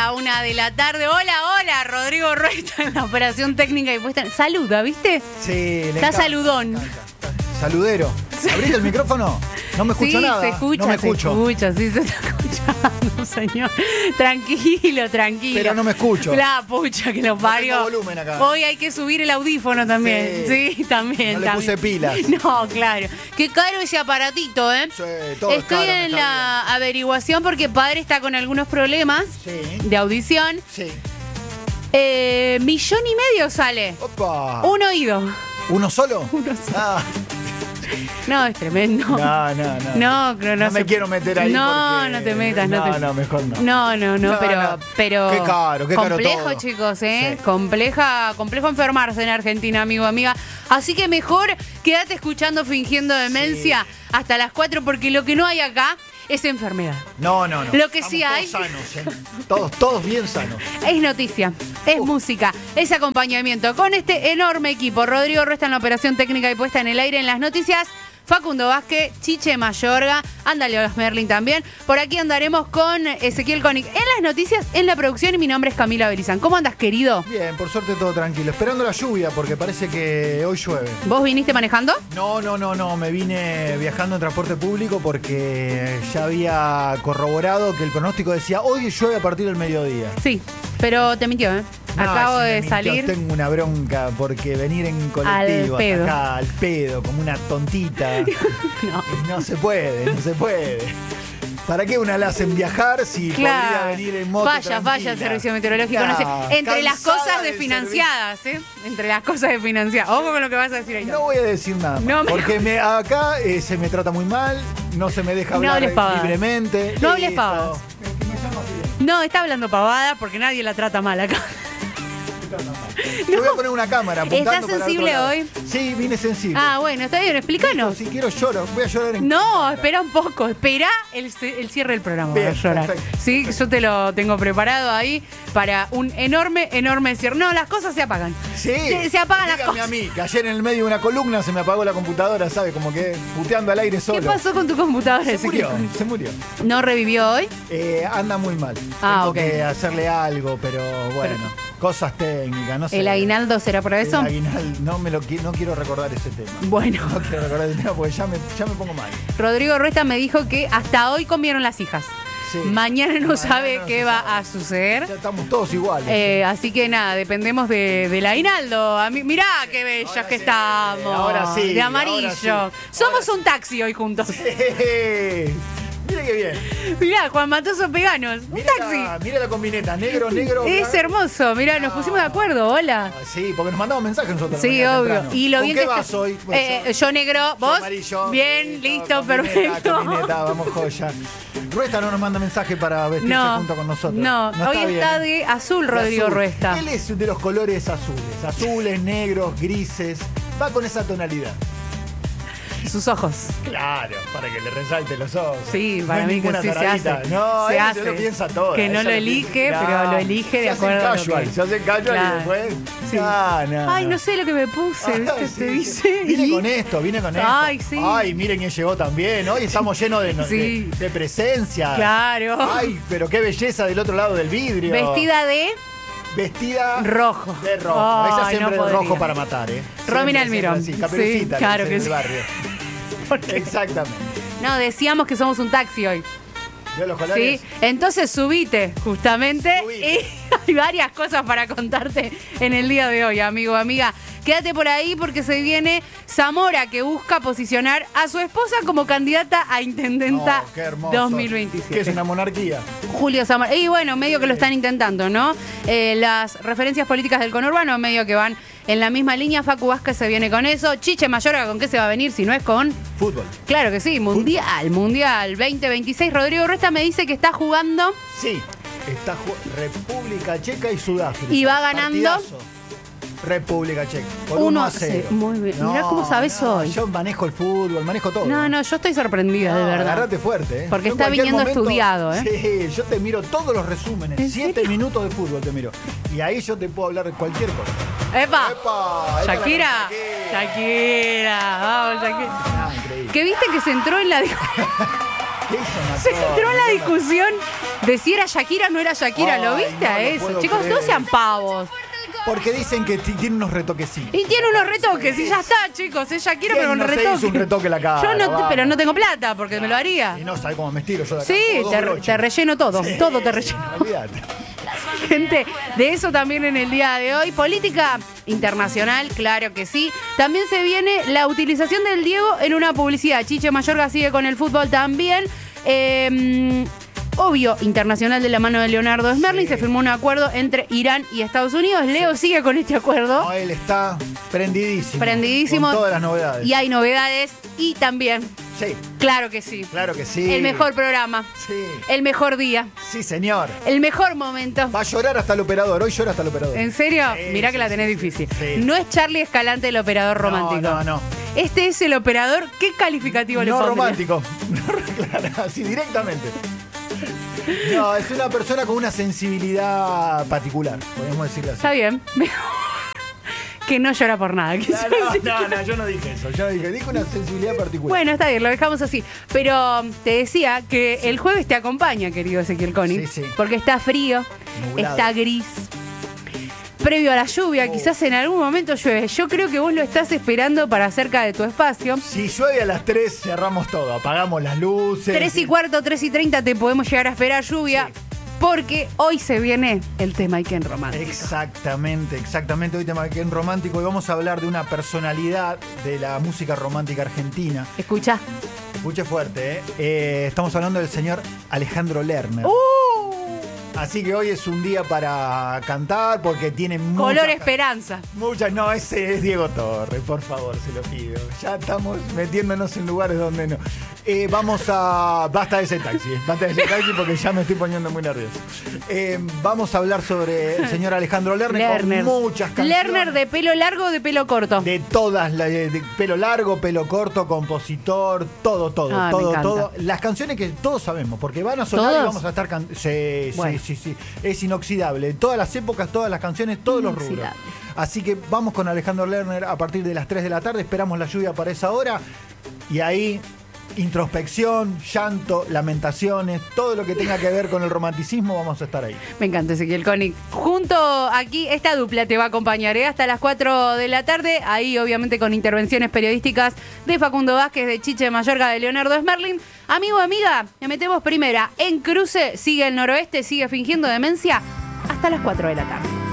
la 1 de la tarde. Hola, Rodrigo Ruesta en la operación técnica y puesta. Saluda, ¿viste? Sí, le Está encanta, saludón. le encanta. Saludero. ¿Abriste el micrófono? No me escucho nada. Se escucha, no me escucho. se escucha, sí se está escuchando, señor. Tranquilo. Pero no me escucho. La pucha que lo parió. tengo volumen acá. Hoy hay que subir el audífono también. Sí, también. No le también. puse pilas. No, claro. Qué caro ese aparatito, ¿eh? Sí, todo es Estoy caro, en me la averiguación porque padre está con algunos problemas Sí. de audición. Sí. 1,5 millones sale. Opa. Un oído. ¿Uno solo? Uno solo. Ah. No, es tremendo. No me se- quiero meter ahí. No, porque- no te metas. No, mejor no. No, pero Qué caro complejo, todo. chicos, ¿eh? Sí. Complejo enfermarse en Argentina, amiga. Así que mejor quédate escuchando Fingiendo Demencia hasta las 4 porque lo que no hay acá es enfermedad. No. Lo que sí Estamos hay- todos sanos, ¿eh? Todos bien sanos. Es noticia, es música, es acompañamiento. Con este enorme equipo, Rodrigo Ruesta en la operación técnica y puesta en el aire en las noticias, Facundo Vázquez, Chiche Mayorga, ándale Olas Merlin también. Por aquí andaremos con Ezequiel Koenig en las noticias, en la producción y mi nombre es Camila Berizán. ¿Cómo andas, querido? Bien, por suerte todo tranquilo. Esperando la lluvia porque parece que hoy llueve. ¿Vos viniste manejando? No. Me vine viajando en transporte público porque ya había corroborado que el pronóstico decía hoy llueve a partir del mediodía. Sí, pero te mintió, ¿eh? Acabo No, si me de mintió, salir. Tengo una bronca porque venir en colectivo Al pedo. hasta acá, al pedo, como una tontita. No. No se puede. ¿Para qué una la hacen viajar si podría venir en moto Vaya tranquila? el servicio meteorológico. No sé. Entre las Cansada cosas del desfinanciadas, ¿eh? Entre las cosas desfinanciadas. Ojo con lo que vas a decir ahí. No voy a decir nada más, No me- porque acá se me trata muy mal, no se me deja No hablar hables pavadas. libremente. No hables Listo. pavadas. Que me llama así. No, está hablando pavada porque nadie la trata mal acá. Te voy a poner una cámara apuntando ¿Estás para sensible otro lado. hoy? Sí, vine sensible. Ah, bueno, está bien, explícanos. Si quiero lloro, voy a llorar en No, cámara. espera un poco, espera el cierre del programa Bien, para llorar. perfecto. Sí, yo te lo tengo preparado ahí para un enorme cierre. No, las cosas se apagan. Sí, Se apagan las dígame cosas. a mí, que ayer en el medio de una columna se me apagó la computadora, ¿sabe? Como que puteando al aire solo. ¿Qué pasó con tu computadora? Se Ezequiel? murió. ¿No revivió hoy? Anda muy mal. Ah, Tengo ok. que hacerle algo, pero bueno, cosas técnicas, no sé. ¿El aguinaldo será para eso? El aguinaldo, no quiero recordar ese tema. Bueno, No quiero recordar ese tema porque ya me pongo mal. Rodrigo Ruesta me dijo que hasta hoy comieron las hijas. Sí. Mañana no sabe no qué se va sabe. a suceder. Ya estamos todos iguales. Así que nada, dependemos del aguinaldo. Mirá qué bellas Ahora que sí, estamos. ahora sí, De amarillo. ahora sí. Somos un taxi hoy juntos. Mire qué bien. Mirá, Juan Matoso Peganos. Un taxi. Mira la combineta, negro. Es blanco. hermoso. Mirá, nos pusimos de acuerdo. Hola. Ah, sí, porque nos mandamos mensajes nosotros. Sí, mañana obvio. temprano. Y lo ¿Con bien qué que vas está- hoy? Pues yo negro, vos. amarillo. Bien, listo, combineta, perfecto. combineta, vamos joya. Ruesta no nos manda mensaje para vestirse No, junto con nosotros. no, hoy está bien, ¿eh? de azul, De Rodrigo azul. Ruesta. Él es de los colores azules, negros, grises. Va con esa tonalidad. Sus ojos. Claro, para que le resalte los ojos. Sí, No para es mí que ninguna sí se taradita. hace. No, Se él hace. se lo piensa todo. Que no ella lo elige, pero lo elige de acuerdo a lo que- Se hacen casual Claro. y después. Sí. No. Ay, no sé lo que me puse, Ay, ¿viste? sí, Te sí. dice. Vine y- con esto. Ay, sí. Ay, miren quién llegó también. Hoy estamos llenos Sí. de presencia. Claro. Ay, pero qué belleza del otro lado del vidrio. Vestida rojo. de rojo. Ay, Ella no siempre de podría. rojo para matar, ¿eh? Romina Siempre, Almirón. siempre así, Caperucita, Sí, claro le que dicen en sí. el barrio. Porque- Exactamente. No, decíamos que somos un taxi hoy. ¿Vio los colores? Sí, entonces subite, justamente. Subite. Y hay varias cosas para contarte en el día de hoy, amigo, amiga. Quédate por ahí porque se viene Zamora, que busca posicionar a su esposa como candidata a intendenta Oh, qué hermoso. 2027. Que es una monarquía. Julio Zamora. Y bueno, medio que lo están intentando, ¿no? Las referencias políticas del conurbano, medio que van en la misma línea. Facu Vázquez se viene con eso. Chiche Mayorga, ¿con qué se va a venir si no es con...? Fútbol. Claro que sí, Mundial 2026. Rodrigo Ruesta me dice que está jugando Sí. Está República Checa y Sudáfrica. y va ganando. Partidazo. República Checa. Por 1-0. Muy bien. Mirá cómo sabes hoy. Yo manejo el fútbol, manejo todo. No, yo estoy sorprendida, de verdad. Agárrate fuerte, ¿eh? Porque Yo en está cualquier viniendo estudiado, ¿eh? Sí, yo te miro todos los resúmenes. ¿En 7 serio? minutos de fútbol te miro. Y ahí yo te puedo hablar de cualquier cosa. ¡Epa! ¡Epa! Shakira. Shakira. Shakira. Vamos, Shakira. Ah, increíble. Que viste que se entró en la ¿Qué hizo se entró en la discusión De si era Shakira, no era Shakira. ¿Lo Ay, viste no a lo eso? puedo Chicos, creer. no sean pavos. Porque dicen que tiene unos retoquecitos. Y tiene unos retoques, y ya está, chicos. Es Shakira, ¿Quién pero con no se retoques. hizo un retoque en la cara? Yo no, Vamos. pero no tengo plata, porque me lo haría. Y no sabe cómo me estiro yo de acá. Sí, Como dos broches. te relleno todo. Sí, Todo te relleno. Olvídate. Gente, de eso también en el día de hoy. Política internacional, claro que sí. También se viene la utilización del Diego en una publicidad. Chiche Mayorga sigue con el fútbol también. Obvio, internacional de la mano de Leonardo Smerling. Sí. Se firmó un acuerdo entre Irán y Estados Unidos. Leo sigue con este acuerdo. No, él está prendidísimo. Prendidísimo. Con todas las novedades. Y hay novedades. Y también, Sí, claro que sí. claro que sí. El mejor programa. Sí. El mejor día. Sí, señor. El mejor momento. Va a llorar hasta el operador. Hoy llora hasta el operador. ¿En serio? Sí, Mirá que sí, la tenés sí, difícil. sí. No es Charlie Escalante el operador romántico. No. Este es el operador. ¿Qué calificativo le No pondrías? romántico. No, claro, así directamente. No, es una persona con una sensibilidad particular, podemos decirlo así. Está bien. Que no llora por nada. No, yo no dije eso. Yo dije una sensibilidad particular. Bueno, está bien, lo dejamos así. Pero te decía que el jueves te acompaña, querido Ezequiel Coni. Sí. Porque está frío, Nublado. está gris. Previo a la lluvia, quizás en algún momento llueve. Yo creo que vos lo estás esperando para cerca de tu espacio. Si llueve a las 3, cerramos todo. Apagamos las luces. 3:15, 3:30 te podemos llegar a esperar lluvia. Sí. Porque hoy se viene el tema Iken romántico. Exactamente. Hoy tema que en romántico. Y vamos a hablar de una personalidad de la música romántica argentina. Escucha. Escuche fuerte, estamos hablando del señor Alejandro Lerner. Así que hoy es un día para cantar porque tiene Color esperanza. no, ese es Diego Torres, por favor, se lo pido. Ya estamos metiéndonos en lugares donde no. Basta de ese taxi porque ya me estoy poniendo muy nervioso. Vamos a hablar sobre el señor Alejandro Lerner. Con muchas canciones. Lerner, de pelo largo o de pelo corto. De todas, de pelo largo, pelo corto, compositor, todo. Ah, me encanta. Las canciones que todos sabemos, porque van a sonar ¿Todos? y vamos a estar cantando. Bueno. Sí. Es inoxidable. Todas las épocas, todas las canciones, todos los rubros. Inoxidable. Así que vamos con Alejandro Lerner a partir de las 3 de la tarde. Esperamos la lluvia para esa hora. Y ahí, introspección, llanto, lamentaciones, todo lo que tenga que ver con el romanticismo, vamos a estar ahí. Me encanta Ezequiel Coni. Junto aquí, esta dupla te va a acompañar hasta las 4 de la tarde. Ahí, obviamente, con intervenciones periodísticas de Facundo Vázquez, de Chiche Mayorga, de Leonardo Smerling. Amigo, amiga, le metemos primera. En cruce, sigue el noroeste, sigue fingiendo demencia hasta las 4 de la tarde.